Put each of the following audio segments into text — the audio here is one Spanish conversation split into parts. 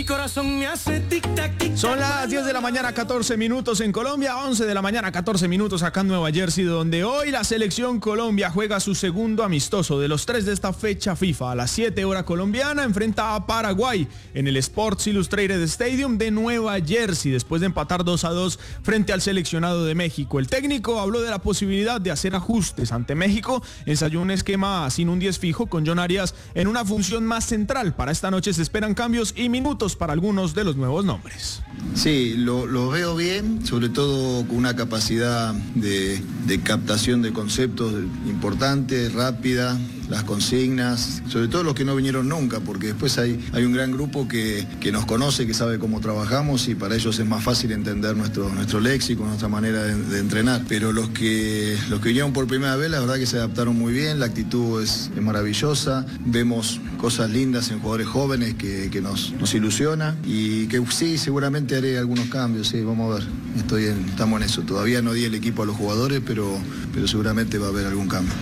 Mi corazón me hace tic-tac, tic-tac. Son las 10 de la mañana, 14 minutos en Colombia, 11 de la mañana, 14 minutos acá en Nueva Jersey, donde hoy la selección Colombia juega su segundo amistoso de los 3 de esta fecha FIFA. A las 7 hora colombiana enfrenta a Paraguay en el Sports Illustrated Stadium de Nueva Jersey, después de empatar 2-2 frente al seleccionado de México. El técnico habló de la posibilidad de hacer ajustes ante México, ensayó un esquema sin un 10 fijo con John Arias en una función más central. Para esta noche se esperan cambios y minutos para algunos de los nuevos nombres. Sí, lo veo bien, sobre todo con una capacidad de captación de conceptos importante, rápida, las consignas, sobre todo los que no vinieron nunca, porque después hay un gran grupo que nos conoce, que sabe cómo trabajamos y para ellos es más fácil entender nuestro léxico, nuestra manera de entrenar. Pero los que vinieron por primera vez, la verdad que se adaptaron muy bien, la actitud es maravillosa, vemos cosas lindas en jugadores jóvenes que nos ilusiona y que sí, seguramente haré algunos cambios, sí, vamos a ver, estamos en eso. Todavía no di el equipo a los jugadores, pero seguramente va a haber algún cambio.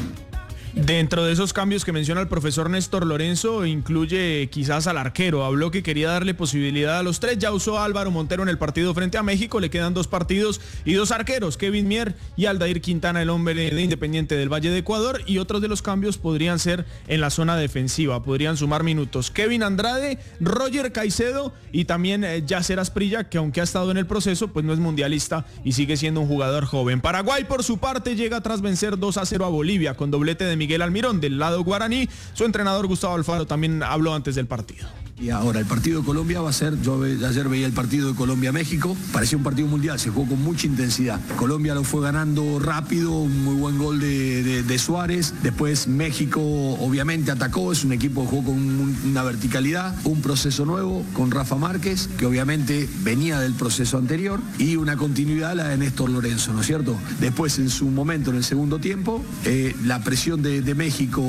Dentro de esos cambios que menciona el profesor Néstor Lorenzo, incluye quizás al arquero. Habló que quería darle posibilidad a los 3. Ya usó a Álvaro Montero en el partido frente a México. Le quedan 2 partidos y 2 arqueros, Kevin Mier y Aldair Quintana, el hombre de Independiente del Valle de Ecuador. Y otros de los cambios podrían ser en la zona defensiva. Podrían sumar minutos Kevin Andrade, Roger Caicedo y también Yasser Asprilla, que aunque ha estado en el proceso, pues no es mundialista y sigue siendo un jugador joven. Paraguay, por su parte, llega tras vencer 2-0 a Bolivia con doblete de Miguel Almirón del lado guaraní. Su entrenador Gustavo Alfaro también habló antes del partido. Y ahora el partido de Colombia va a ser, yo ayer veía el partido de Colombia-México, parecía un partido mundial, se jugó con mucha intensidad. Colombia lo fue ganando rápido, un muy buen gol de Suárez. Después México obviamente atacó, es un equipo que jugó con una verticalidad, un proceso nuevo con Rafa Márquez, que obviamente venía del proceso anterior, y una continuidad la de Néstor Lorenzo, ¿no es cierto? Después en su momento, en el segundo tiempo, la presión de México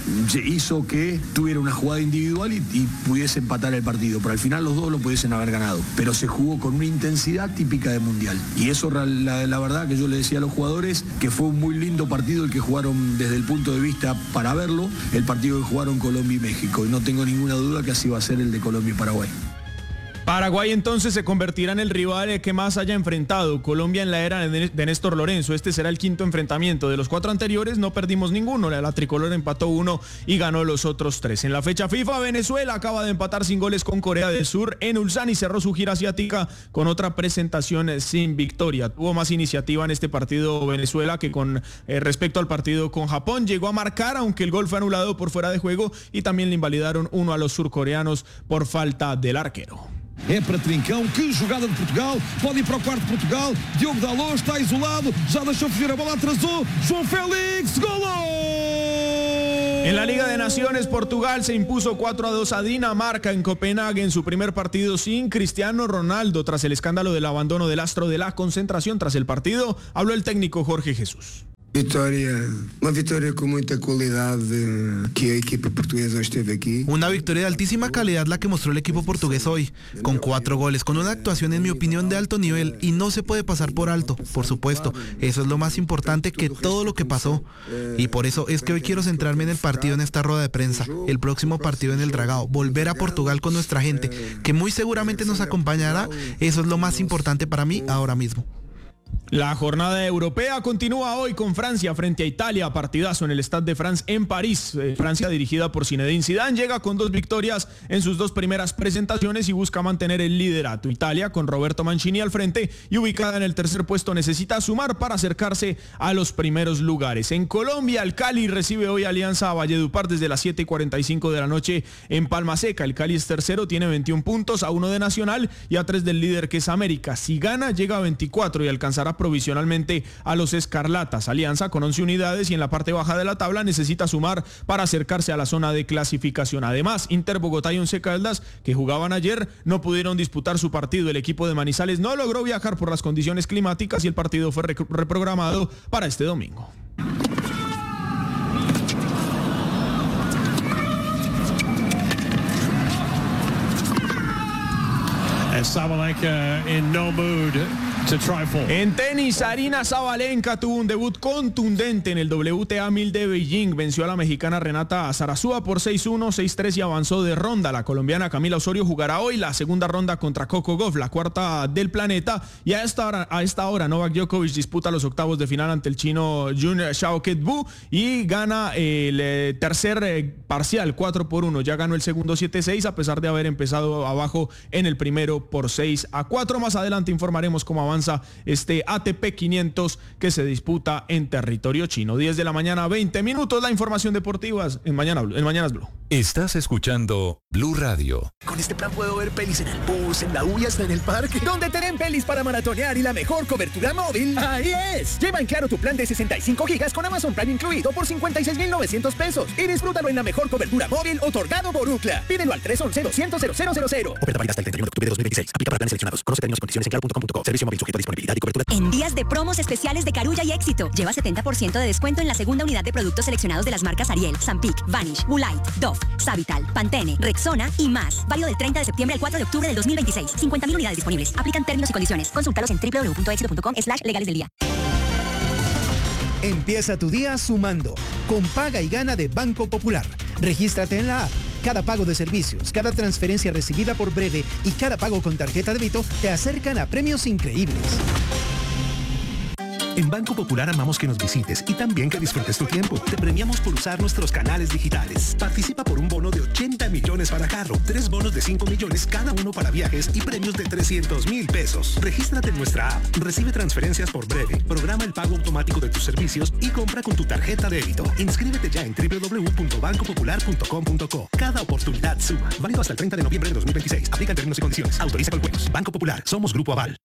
hizo que tuviera una jugada individual y pudiese empatar el partido, pero al final los dos lo pudiesen haber ganado, pero se jugó con una intensidad típica de mundial, y eso la verdad que yo le decía a los jugadores que fue un muy lindo partido el que jugaron desde el punto de vista para verlo, el partido que jugaron Colombia y México, y no tengo ninguna duda que así va a ser el de Colombia y Paraguay. Paraguay entonces se convertirá en el rival que más haya enfrentado Colombia en la era de Néstor Lorenzo. Este será el 5º enfrentamiento. De los 4 anteriores no perdimos ninguno. La tricolor empató 1 y ganó los otros 3. En la fecha FIFA, Venezuela acaba de empatar sin goles con Corea del Sur en Ulsan y cerró su gira asiática con otra presentación sin victoria. Tuvo más iniciativa en este partido Venezuela que con respecto al partido con Japón. Llegó a marcar, aunque el gol fue anulado por fuera de juego, y también le invalidaron 1 a los surcoreanos por falta del arquero. É para Trincão, que jogada de Portugal, pode ir para o quarto de Portugal, Diogo Dalot está isolado, já deixou fugir a bola, atrasou, João Félix, golo! En la Liga de Naciones, Portugal se impuso 4-2 a Dinamarca en Copenhague en su primer partido sin Cristiano Ronaldo. Tras el escándalo del abandono del astro de la concentración tras el partido, habló el técnico Jorge Jesús. Uma vitória com muita qualidade que a equipa portuguesa esteve aquí. Una victoria de altísima calidad la que mostró el equipo portugués hoy, con 4 goles, con una actuación en mi opinión de alto nivel, y no se puede pasar por alto, por supuesto. Eso es lo más importante que todo lo que pasó, y por eso es que hoy quiero centrarme en el partido, en esta rueda de prensa, el próximo partido en el Dragao, volver a Portugal con nuestra gente, que muy seguramente nos acompañará. Eso es lo más importante para mí ahora mismo. La jornada europea continúa hoy con Francia frente a Italia, partidazo en el Stade de France en París. Francia, dirigida por Zinedine Zidane, llega con 2 victorias en sus 2 primeras presentaciones y busca mantener el liderato. Italia, con Roberto Mancini al frente y ubicada en el 3er puesto, necesita sumar para acercarse a los primeros lugares. En Colombia, el Cali recibe hoy Alianza Valledupar desde las 7:45 de la noche en Palma Seca. El Cali es tercero, tiene 21 puntos, a 1 de Nacional y a 3 del líder, que es América. Si gana, llega a 24 y alcanzará provisionalmente a los Escarlatas. Alianza con 11 unidades y en la parte baja de la tabla necesita sumar para acercarse a la zona de clasificación. Además, Inter Bogotá y Once Caldas, que jugaban ayer, no pudieron disputar su partido. El equipo de Manizales no logró viajar por las condiciones climáticas y el partido fue reprogramado para este domingo. And Sabalenka in no mood. En tenis, Aryna Sabalenka tuvo un debut contundente en el WTA 1000 de Beijing. Venció a la mexicana Renata Zarazúa por 6-1, 6-3 y avanzó de ronda. La colombiana Camila Osorio jugará hoy la segunda ronda contra Coco Gauff, la cuarta del planeta. Y a esta hora Novak Djokovic disputa los octavos de final ante el chino Jun Xiaoquet-Bu y gana el tercer parcial 4-1. Ya ganó el segundo 7-6 a pesar de haber empezado abajo en el primero por 6-4. Más adelante informaremos cómo avanza este ATP 500 que se disputa en territorio chino. 10 de la mañana, 20 minutos. La información deportiva en Mañanas Blue. Estás escuchando Blue Radio. Con este plan puedo ver pelis en el bus, en la U y hasta en el parque. ¿Dónde tienen pelis para maratonear y la mejor cobertura móvil? ¡Ahí es! Lleva en Claro tu plan de 65 gigas con Amazon Prime incluido por 56,900 pesos. Y disfrútalo en la mejor cobertura móvil otorgado por UCLA. Pídelo al 311-200-0000. Oferta válida hasta el 31 de octubre de 2026. Aplica para planes seleccionados. Conoce términos y condiciones en claro.com.co. Servicio móvil sujeto a disponibilidad y cobertura. En días de promos especiales de Carulla y Éxito, lleva 70% de descuento en la segunda unidad de productos seleccionados de las marcas Ariel, Zampic, Vanish, Woolite, Dove, Savital, Pantene, Rexona y más. Válido del 30 de septiembre al 4 de octubre del 2026. 50,000 unidades disponibles. Aplican términos y condiciones. Consúltalos en www.exito.com/legales del día. Empieza tu día sumando con Paga y Gana de Banco Popular. Regístrate en la app. Cada pago de servicios, cada transferencia recibida por Breve y cada pago con tarjeta de débito te acercan a premios increíbles. En Banco Popular amamos que nos visites y también que disfrutes tu tiempo. Te premiamos por usar nuestros canales digitales. Participa por un bono de 80 millones para carro, 3 bonos de 5 millones cada uno para viajes y premios de 300,000 pesos. Regístrate en nuestra app, recibe transferencias por Breve, programa el pago automático de tus servicios y compra con tu tarjeta de débito. Inscríbete ya en www.bancopopular.com.co. Cada oportunidad suma. Válido hasta el 30 de noviembre de 2026. Aplica términos y condiciones. Autoriza con juegos. Banco Popular. Somos Grupo Aval.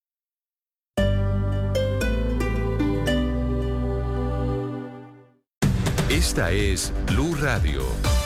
Esta es Blue Radio.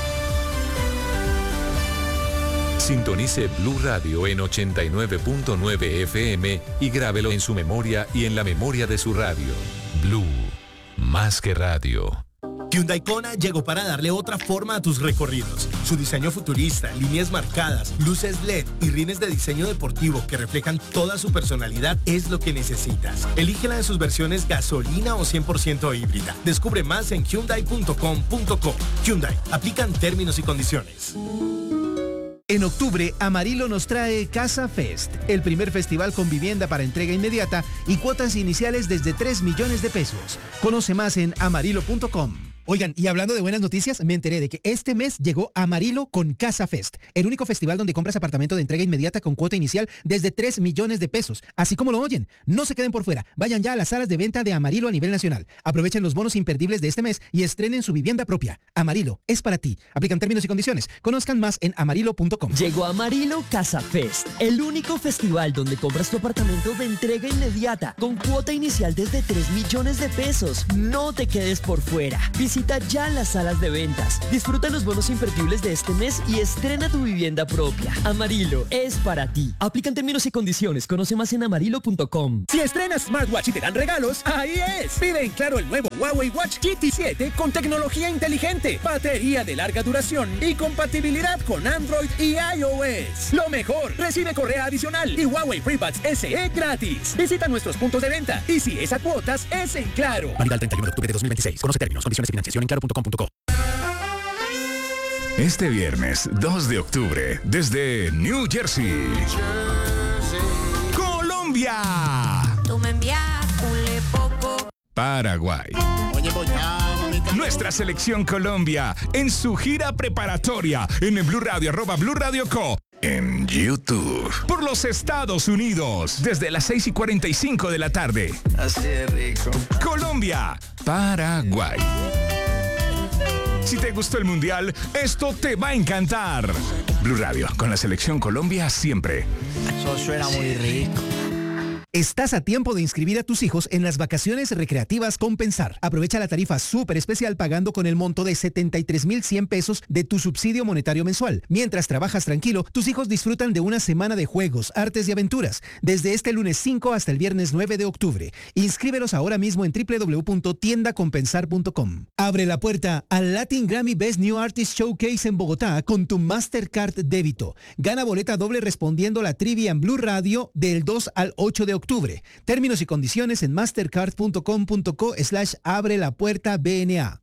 Sintonice Blue Radio en 89.9 FM y grábelo en su memoria y en la memoria de su radio. Blue, más que radio. Hyundai Kona llegó para darle otra forma a tus recorridos. Su diseño futurista, líneas marcadas, luces LED y rines de diseño deportivo que reflejan toda su personalidad es lo que necesitas. Elígela en sus versiones gasolina o 100% híbrida. Descubre más en hyundai.com.co. Hyundai, aplican términos y condiciones. En octubre, Amarillo nos trae Casa Fest, el primer festival con vivienda para entrega inmediata y cuotas iniciales desde 3 millones de pesos. Conoce más en amarillo.com. Oigan, y hablando de buenas noticias, me enteré de que este mes llegó Amarillo con Casa Fest, el único festival donde compras apartamento de entrega inmediata con cuota inicial desde 3 millones de pesos. Así como lo oyen, no se queden por fuera. Vayan ya a las salas de venta de Amarillo a nivel nacional. Aprovechen los bonos imperdibles de este mes y estrenen su vivienda propia. Amarillo es para ti. Aplican términos y condiciones. Conozcan más en amarillo.com. Llegó Amarillo Casa Fest, el único festival donde compras tu apartamento de entrega inmediata con cuota inicial desde 3 millones de pesos. No te quedes por fuera. Visita ya las salas de ventas. Disfruta los bonos imperdibles de este mes y estrena tu vivienda propia. Amarillo es para ti. Aplican términos y condiciones. Conoce más en amarillo.com. Si estrenas smartwatch y te dan regalos, ahí es. Pide en Claro el nuevo Huawei Watch GT7 con tecnología inteligente, batería de larga duración y compatibilidad con Android y iOS. Lo mejor, recibe correa adicional y Huawei FreeBuds SE gratis. Visita nuestros puntos de venta y si es a cuotas, es en Claro. Válida el 31 de octubre de 2026. Conoce términos, condiciones y financiación en claro.com.co. Este viernes 2 de octubre, desde New Jersey, Colombia, Tú me enviaste poco. Paraguay. Nuestra selección Colombia en su gira preparatoria en el Blue Radio, @Blue Radio Co. En YouTube. Por los Estados Unidos, desde las 6:45 de la tarde. Así de rico. Colombia, Paraguay. Si te gustó el Mundial, esto te va a encantar. Blue Radio, con la selección Colombia siempre. Eso suena muy rico. Estás a tiempo de inscribir a tus hijos en las vacaciones recreativas Compensar. Aprovecha la tarifa súper especial pagando con el monto de 73,100 pesos de tu subsidio monetario mensual. Mientras trabajas tranquilo, tus hijos disfrutan de una semana de juegos, artes y aventuras, desde este lunes 5 hasta el viernes 9 de octubre. Inscríbelos ahora mismo en www.tiendacompensar.com. Abre la puerta al Latin Grammy Best New Artist Showcase en Bogotá con tu Mastercard débito. Gana boleta doble respondiendo la trivia en Blue Radio del 2 al 8 de octubre. octubre. Términos y condiciones en mastercard.com.co/abre la puerta BNA.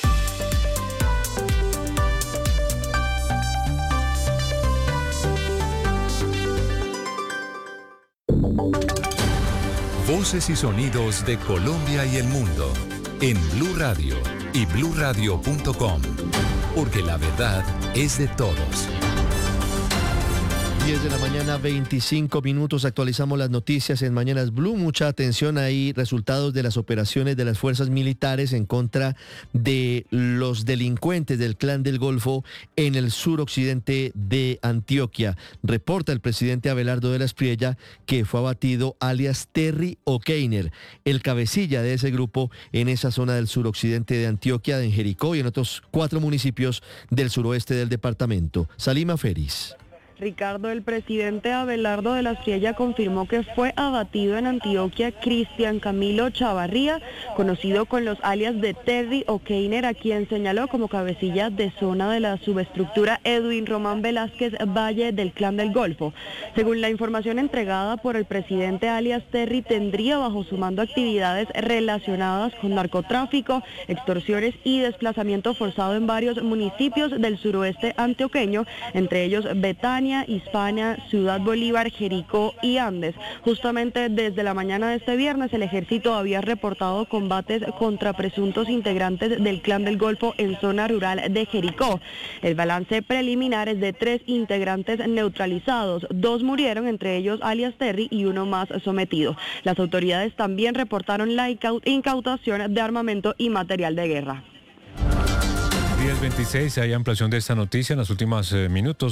Voces y sonidos de Colombia y el mundo en Blue Radio y bluradio.com, porque la verdad es de todos. 10 de la mañana, 25 minutos, actualizamos las noticias en Mañanas Blue. Mucha atención ahí, resultados de las operaciones de las fuerzas militares en contra de los delincuentes del Clan del Golfo en el suroccidente de Antioquia. Reporta el presidente Abelardo de la Espriella que fue abatido alias Terry O'Keiner, el cabecilla de ese grupo en esa zona del suroccidente de Antioquia, en Jericó y en otros 4 municipios del suroeste del departamento. Salima Feris. Ricardo, el presidente Abelardo de la Espriella confirmó que fue abatido en Antioquia Cristian Camilo Chavarría, conocido con los alias de Terry O'Keiner, a quien señaló como cabecilla de zona de la subestructura Edwin Román Velázquez Valle del Clan del Golfo. Según la información entregada por el presidente, alias Terry tendría bajo su mando actividades relacionadas con narcotráfico, extorsiones y desplazamiento forzado en varios municipios del suroeste antioqueño, entre ellos Betania, Hispania, Ciudad Bolívar, Jericó y Andes. Justamente desde la mañana de este viernes, el ejército había reportado combates contra presuntos integrantes del Clan del Golfo en zona rural de Jericó. El balance preliminar es de 3 integrantes neutralizados, 2 murieron, entre ellos alias Terry, y 1 más sometido. Las autoridades también reportaron la incautación de armamento y material de guerra. 10:26, hay ampliación de esta noticia. En los últimos minutos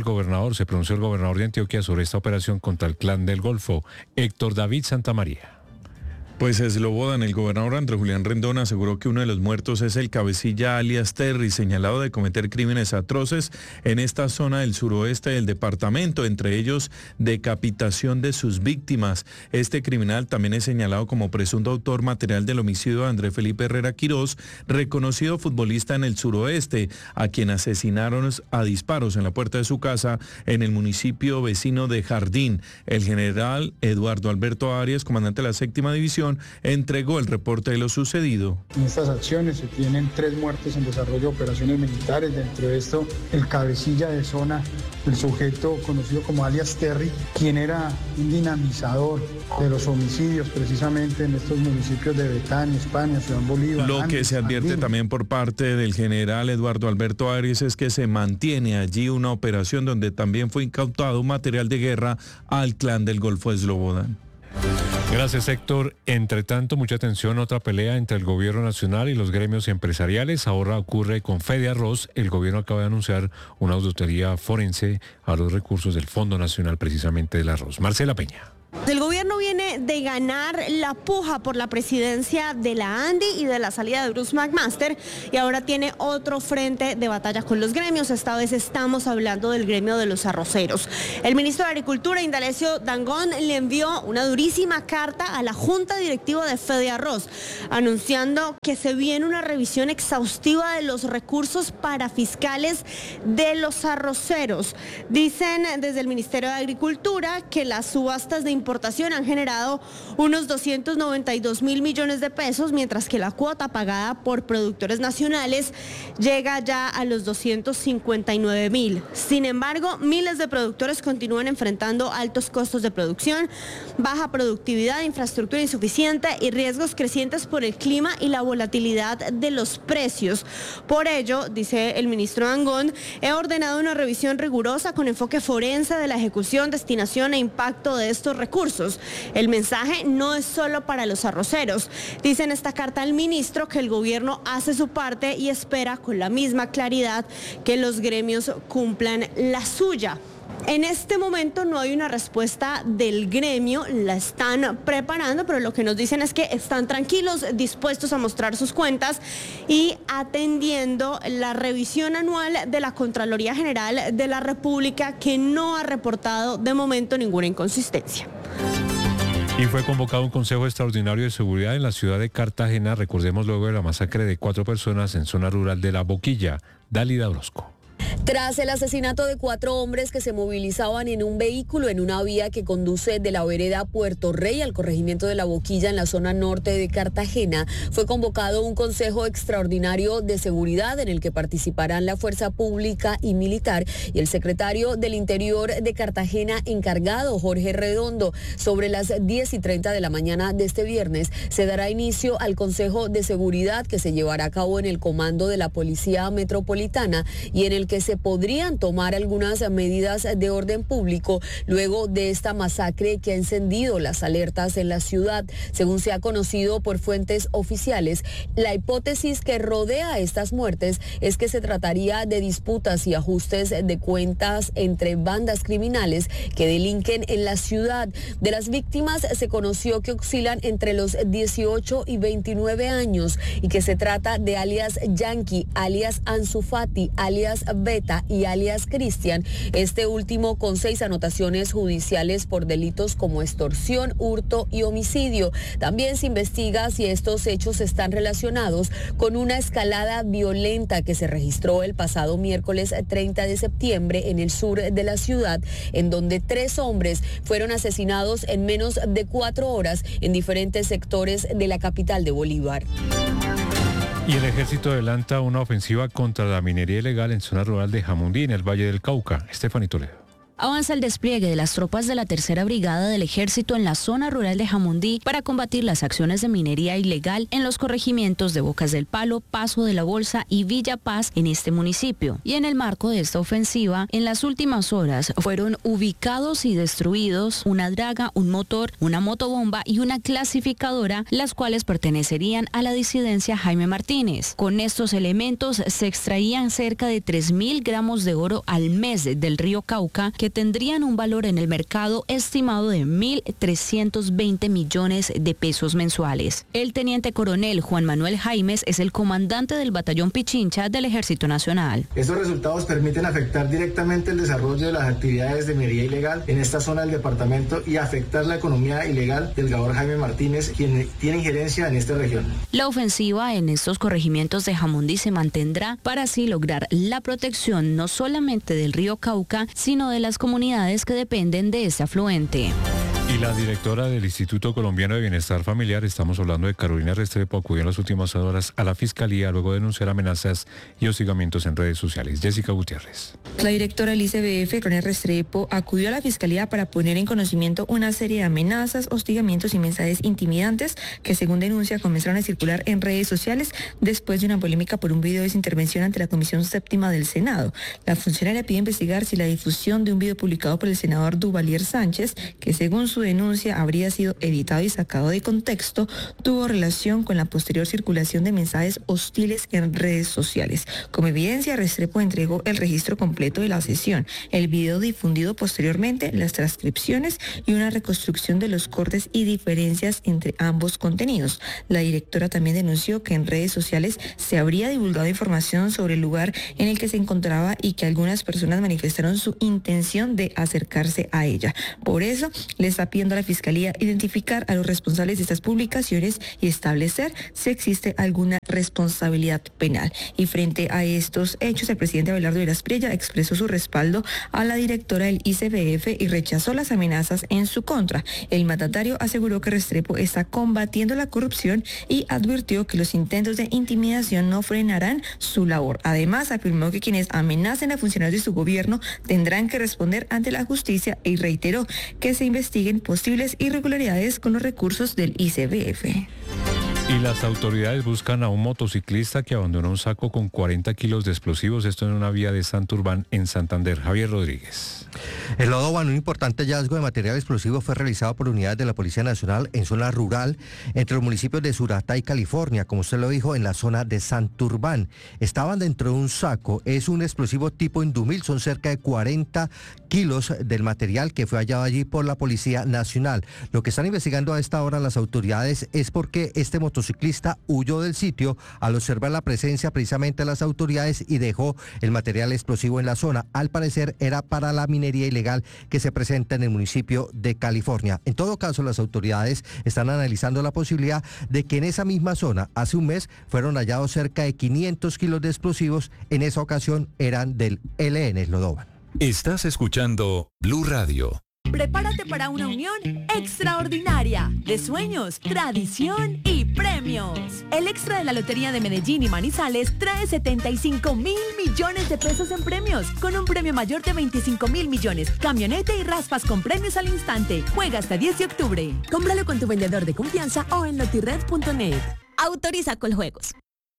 se pronunció el gobernador de Antioquia sobre esta operación contra el Clan del Golfo, Héctor David Santamaría. Pues Slobodan, el gobernador Andrés Julián Rendón, aseguró que uno de los muertos es el cabecilla alias Terry, señalado de cometer crímenes atroces en esta zona del suroeste del departamento, entre ellos decapitación de sus víctimas. Este criminal también es señalado como presunto autor material del homicidio de Andrés Felipe Herrera Quirós, reconocido futbolista en el suroeste, a quien asesinaron a disparos en la puerta de su casa en el municipio vecino de Jardín. El general Eduardo Alberto Arias, comandante de la 7ª División, entregó el reporte de lo sucedido. En estas acciones se tienen 3 muertes en desarrollo de operaciones militares. Dentro de esto, el cabecilla de zona, el sujeto conocido como alias Terry, quien era un dinamizador de los homicidios precisamente en estos municipios de Betania, Hispania, Ciudad Bolívar. Lo que se advierte también por parte del general Eduardo Alberto Arias es que se mantiene allí una operación donde también fue incautado material de guerra al Clan del Golfo de Slobodan. Gracias, Héctor. Entre tanto, mucha atención, otra pelea entre el gobierno nacional y los gremios empresariales. Ahora ocurre con Fede Arroz. El gobierno acaba de anunciar una auditoría forense a los recursos del Fondo Nacional precisamente del arroz. Marcela Peña. El gobierno viene de ganar la puja por la presidencia de la ANDI y de la salida de Bruce McMaster, y ahora tiene otro frente de batalla con los gremios. Esta vez estamos hablando del gremio de los arroceros. El ministro de Agricultura, Indalecio Dangond, le envió una durísima carta a la Junta Directiva de Fede Arroz, anunciando que se viene una revisión exhaustiva de los recursos para fiscales de los arroceros. Dicen desde el Ministerio de Agricultura que las subastas de importación han generado unos 292.000 millones de pesos, mientras que la cuota pagada por productores nacionales llega ya a los 259.000. Sin embargo, miles de productores continúan enfrentando altos costos de producción, baja productividad, infraestructura insuficiente y riesgos crecientes por el clima y la volatilidad de los precios. Por ello, dice el ministro Dangond, he ordenado una revisión rigurosa con enfoque forense de la ejecución, destinación e impacto de estos recursos. El mensaje no es solo para los arroceros. Dice en esta carta al ministro que el gobierno hace su parte y espera con la misma claridad que los gremios cumplan la suya. En este momento no hay una respuesta del gremio, la están preparando, pero lo que nos dicen es que están tranquilos, dispuestos a mostrar sus cuentas y atendiendo la revisión anual de la Contraloría General de la República, que no ha reportado de momento ninguna inconsistencia. Y fue convocado un Consejo Extraordinario de Seguridad en la ciudad de Cartagena, recordemos luego de la masacre de 4 personas en zona rural de La Boquilla. Dálida Orozco. Tras el asesinato de 4 hombres que se movilizaban en un vehículo en una vía que conduce de la vereda Puerto Rey al corregimiento de La Boquilla en la zona norte de Cartagena, fue convocado un consejo extraordinario de seguridad en el que participarán la Fuerza Pública y Militar y el secretario del Interior de Cartagena encargado, Jorge Redondo. Sobre las 10:30 de la mañana de este viernes se dará inicio al Consejo de Seguridad que se llevará a cabo en el comando de la Policía Metropolitana y en el que se podrían tomar algunas medidas de orden público luego de esta masacre que ha encendido las alertas en la ciudad. Según se ha conocido por fuentes oficiales, la hipótesis que rodea estas muertes es que se trataría de disputas y ajustes de cuentas entre bandas criminales que delinquen en la ciudad. De las víctimas se conoció que oscilan entre los 18 y 29 años y que se trata de alias Yankee, alias Ansu Fati, alias Beta y alias Cristian, este último con 6 anotaciones judiciales por delitos como extorsión, hurto y homicidio. También se investiga si estos hechos están relacionados con una escalada violenta que se registró el pasado miércoles 30 de septiembre en el sur de la ciudad, en donde 3 hombres fueron asesinados en menos de 4 horas en diferentes sectores de la capital de Bolívar. Y el ejército adelanta una ofensiva contra la minería ilegal en zona rural de Jamundí, en el Valle del Cauca. Estefanía Toledo. Avanza el despliegue de las tropas de la Tercera Brigada del Ejército en la zona rural de Jamundí para combatir las acciones de minería ilegal en los corregimientos de Bocas del Palo, Paso de la Bolsa y Villa Paz en este municipio. Y en el marco de esta ofensiva, en las últimas horas fueron ubicados y destruidos una draga, un motor, una motobomba y una clasificadora, las cuales pertenecerían a la disidencia Jaime Martínez. Con estos elementos se extraían cerca de 3.000 gramos de oro al mes del río Cauca, que tendrían un valor en el mercado estimado de 1.320 millones de pesos mensuales. El teniente coronel Juan Manuel Jaimes es el comandante del batallón Pichincha del Ejército Nacional. Estos resultados permiten afectar directamente el desarrollo de las actividades de minería ilegal en esta zona del departamento y afectar la economía ilegal del gabor Jaime Martínez, quien tiene injerencia en esta región. La ofensiva en estos corregimientos de Jamundí se mantendrá para así lograr la protección no solamente del río Cauca, sino de las comunidades que dependen de este afluente. Y la directora del Instituto Colombiano de Bienestar Familiar, estamos hablando de Carolina Restrepo, acudió en las últimas horas a la Fiscalía luego de denunciar amenazas y hostigamientos en redes sociales. Jessica Gutiérrez. La directora del ICBF, Carolina Restrepo, acudió a la Fiscalía para poner en conocimiento una serie de amenazas, hostigamientos y mensajes intimidantes que, según denuncia, comenzaron a circular en redes sociales después de una polémica por un video de su intervención ante la Comisión Séptima del Senado. La funcionaria pide investigar si la difusión de un video publicado por el senador Duvalier Sánchez, que según su denuncia habría sido editado y sacado de contexto, tuvo relación con la posterior circulación de mensajes hostiles en redes sociales. Como evidencia, Restrepo entregó el registro completo de la sesión, el video difundido posteriormente, las transcripciones y una reconstrucción de los cortes y diferencias entre ambos contenidos. La directora también denunció que en redes sociales se habría divulgado información sobre el lugar en el que se encontraba y que algunas personas manifestaron su intención de acercarse a ella. Por eso, le está pidiendo a la Fiscalía identificar a los responsables de estas publicaciones y establecer si existe alguna responsabilidad penal. Y frente a estos hechos, el presidente Abelardo Lleras Priella expresó su respaldo a la directora del ICBF y rechazó las amenazas en su contra. El mandatario aseguró que Restrepo está combatiendo la corrupción y advirtió que los intentos de intimidación no frenarán su labor. Además, afirmó que quienes amenacen a funcionarios de su gobierno tendrán que responder ante la justicia y reiteró que se investiguen posibles irregularidades con los recursos del ICBF. Y las autoridades buscan a un motociclista que abandonó un saco con 40 kilos de explosivos, esto en una vía de Santurbán, en Santander. Javier Rodríguez. El Lodoban, un importante hallazgo de material explosivo, fue realizado por unidades de la Policía Nacional en zona rural entre los municipios de Suratá y California, como usted lo dijo, en la zona de Santurbán. Estaban dentro de un saco, es un explosivo tipo Indumil, son cerca de 40 kilos del material que fue hallado allí por la Policía Nacional. Lo que están investigando a esta hora las autoridades es porque este motociclista huyó del sitio al observar la presencia precisamente de las autoridades y dejó el material explosivo en la zona. Al parecer era para la minería ilegal ilegal que se presenta en el municipio de California. En todo caso, las autoridades están analizando la posibilidad de que en esa misma zona, hace un mes, fueron hallados cerca de 500 kilos de explosivos. En esa ocasión eran del ELN Eslodovan. Estás escuchando Blue Radio. Prepárate para una unión extraordinaria de sueños, tradición y premios. El extra de la Lotería de Medellín y Manizales trae 75.000 millones de pesos en premios, con un premio mayor de 25.000 millones, camioneta y raspas con premios al instante. Juega hasta 10 de octubre. Cómpralo con tu vendedor de confianza o en lotired.net. Autoriza Coljuegos.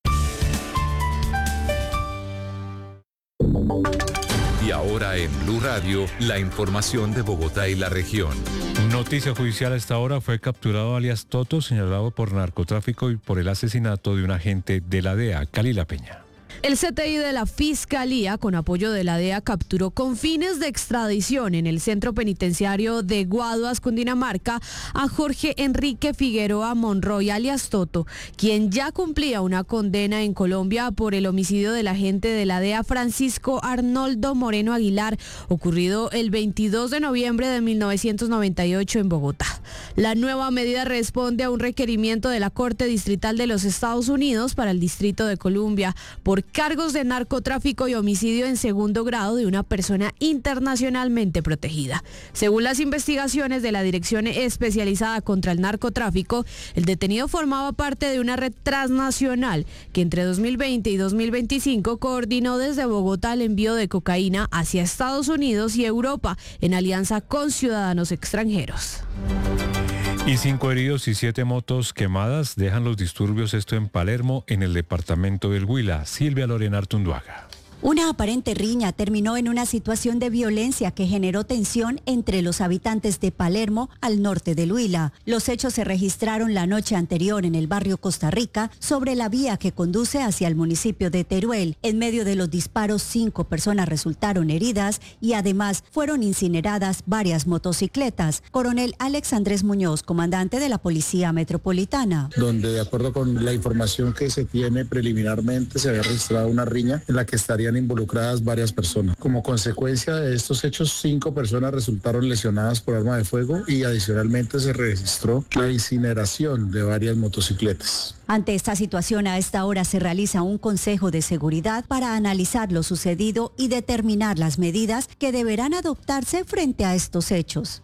Y ahora en Blue Radio, la información de Bogotá y la región. Noticia judicial a esta hora: fue capturado alias Toto, señalado por narcotráfico y por el asesinato de un agente de la DEA, Calila Peña. El CTI de la Fiscalía, con apoyo de la DEA, capturó con fines de extradición en el centro penitenciario de Guaduas, Cundinamarca, a Jorge Enrique Figueroa Monroy, alias Toto, quien ya cumplía una condena en Colombia por el homicidio del agente de la DEA Francisco Arnoldo Moreno Aguilar, ocurrido el 22 de noviembre de 1998 en Bogotá. La nueva medida responde a un requerimiento de la Corte Distrital de los Estados Unidos para el Distrito de Columbia por cargos de narcotráfico y homicidio en segundo grado de una persona internacionalmente protegida. Según las investigaciones de la Dirección Especializada contra el Narcotráfico, el detenido formaba parte de una red transnacional que entre 2020 y 2025 coordinó desde Bogotá el envío de cocaína hacia Estados Unidos y Europa en alianza con ciudadanos extranjeros. Y 5 heridos y 7 motos quemadas dejan los disturbios, esto en Palermo, en el departamento del Huila. Silvia Lorena Artunduaga. Una aparente riña terminó en una situación de violencia que generó tensión entre los habitantes de Palermo, al norte del Huila. Los hechos se registraron la noche anterior en el barrio Costa Rica, sobre la vía que conduce hacia el municipio de Teruel. En medio de los disparos, 5 personas resultaron heridas y además fueron incineradas varias motocicletas. Coronel Alex Andrés Muñoz, comandante de la Policía Metropolitana. Donde, de acuerdo con la información que se tiene preliminarmente, se había registrado una riña en la que estarían involucradas varias personas. Como consecuencia de estos hechos, 5 personas resultaron lesionadas por arma de fuego y adicionalmente se registró la incineración de varias motocicletas. Ante esta situación, a esta hora se realiza un consejo de seguridad para analizar lo sucedido y determinar las medidas que deberán adoptarse frente a estos hechos.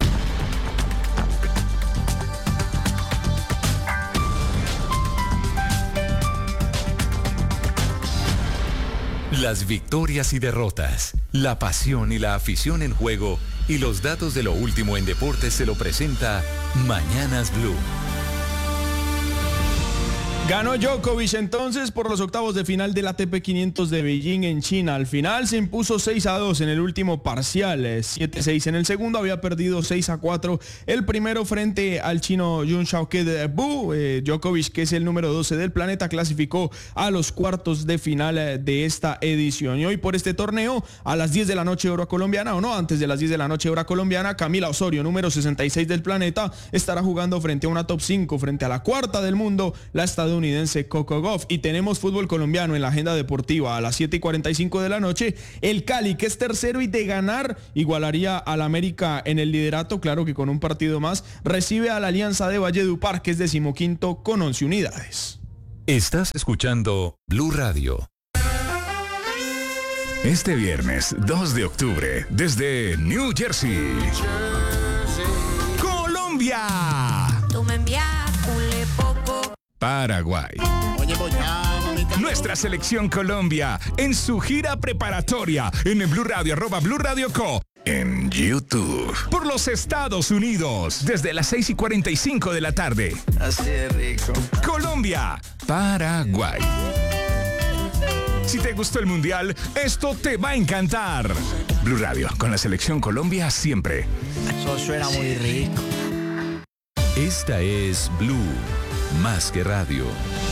Las victorias y derrotas, la pasión y la afición en juego y los datos de lo último en deportes se lo presenta Mañanas Blue. Ganó Djokovic entonces por los octavos de final del ATP 500 de Beijing en China. Al final se impuso 6-2 en el último parcial, 7-6 en el segundo, había perdido 6-4 el primero frente al chino Jun Xiaoke Bu. Djokovic, que es el número 12 del planeta, clasificó a los cuartos de final de esta edición. Y hoy por este torneo, a las 10 de la noche hora colombiana, o no, antes de las 10 de la noche hora colombiana, Camila Osorio, número 66 del planeta, estará jugando frente a una top 5, frente a la cuarta del mundo, la estadounidense Coco Gauff. Y tenemos fútbol colombiano en la agenda deportiva a las 7:45 de la noche. El Cali, que es tercero y de ganar igualaría al América en el liderato, claro que con un partido más, recibe a la Alianza de Valledupar, que es 15º con 11 unidades. Estás escuchando Blue Radio. Este viernes 2 de octubre, desde New Jersey, Colombia. Tú me envías poco. Paraguay. Nuestra selección Colombia en su gira preparatoria en el Blue Radio, @Blue Radio Co. En YouTube. Por los Estados Unidos, desde las 6:45 de la tarde. Así de rico. Colombia, Paraguay. Si te gustó el Mundial, esto te va a encantar. Blue Radio, con la selección Colombia siempre. Eso suena muy rico. Esta es Blue, más que radio.